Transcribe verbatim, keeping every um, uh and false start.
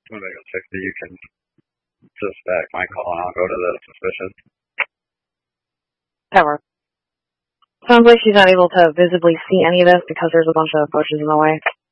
When I got sixty, you can just back my call and I'll go to the suspicious. That works. Sounds like she's not able to visibly see any of this because there's a bunch of bushes in the way.